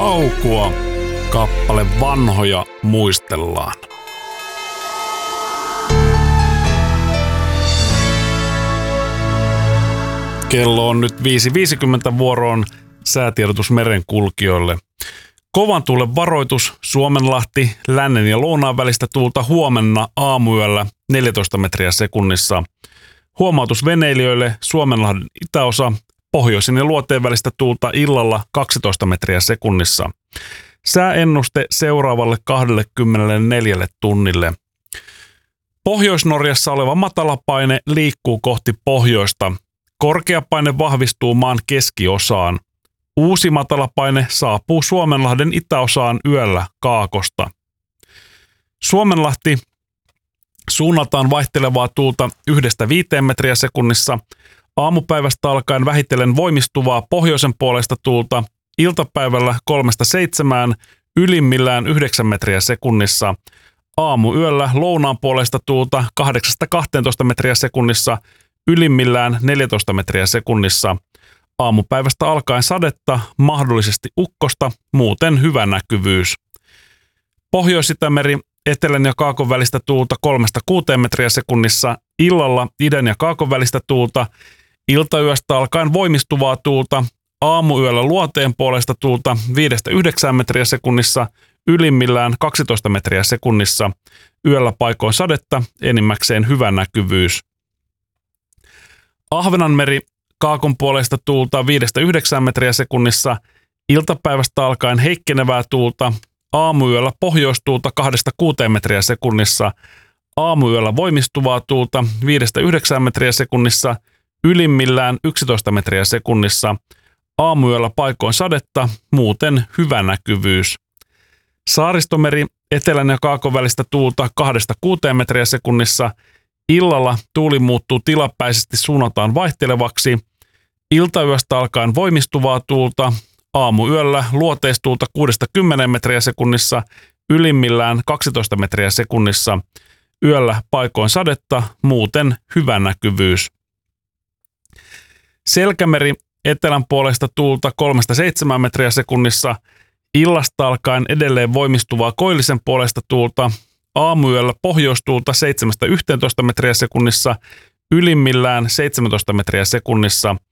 Laukua, kappale Vanhoja muistellaan. Kello on nyt 5.50 vuoroon säätiedotus merenkulkijoille. Kovan tuulen varoitus Suomenlahti, lännen ja lounaan välistä tuulta huomenna aamuyöllä 14 metriä sekunnissa. Huomautus veneilijöille Suomenlahden itäosa, pohjoisin ja luoteen välistä tuulta illalla 12 metriä sekunnissa. Sääennuste seuraavalle 24 tunnille. Pohjois-Norjassa oleva matalapaine liikkuu kohti pohjoista. Korkeapaine vahvistuu maan keskiosaan. Uusi matalapaine saapuu Suomenlahden itäosaan yöllä kaakosta. Suomenlahti suunnataan vaihtelevaa tuulta 1-5 metriä sekunnissa. Aamupäivästä alkaen vähitellen voimistuvaa pohjoisen puolesta tuulta. Iltapäivällä 3-7, ylimmillään 9 metriä sekunnissa. Aamuyöllä lounaan puolesta tuulta 8-12 metriä sekunnissa. Ylimmillään 14 metriä sekunnissa. Aamupäivästä alkaen sadetta, mahdollisesti ukkosta, muuten hyvä näkyvyys. Pohjois-Itämeri, etelän ja kaakon välistä tuulta 3-6 metriä sekunnissa. Illalla idän ja kaakon välistä tuulta. Iltayöstä alkaen voimistuvaa tuulta. Aamuyöllä luoteen puolesta tuulta 5-9 metriä sekunnissa. Ylimmillään 12 metriä sekunnissa. Yöllä paikoin sadetta, enimmäkseen hyvä näkyvyys. Ahvenanmeri, kaakon puolesta tuulta 5-9 metriä sekunnissa, iltapäivästä alkaen heikkenevää tuulta, aamuyöllä pohjoistuulta 2-6 metriä sekunnissa, aamuyöllä voimistuvaa tuulta 5-9 metriä sekunnissa, ylimmillään 11 metriä sekunnissa, aamuyöllä paikoin sadetta, muuten hyvä näkyvyys. Saaristomeri, etelän ja kaakon välistä tuulta 2-6 metriä sekunnissa, illalla tuuli muuttuu tilapäisesti suunnataan vaihtelevaksi. Iltayöstä alkaen voimistuvaa tuulta. Aamuyöllä luoteistuulta 6-10 metriä sekunnissa. Ylimmillään 12 metriä sekunnissa. Yöllä paikoin sadetta, muuten hyvä näkyvyys. Selkämeri, etelän puolesta tuulta 3-7 metriä sekunnissa. Illasta alkaen edelleen voimistuvaa koillisen puolesta tuulta. Aamuyöllä pohjoistuulta 7-11 metriä sekunnissa, ylimmillään 17 metriä sekunnissa.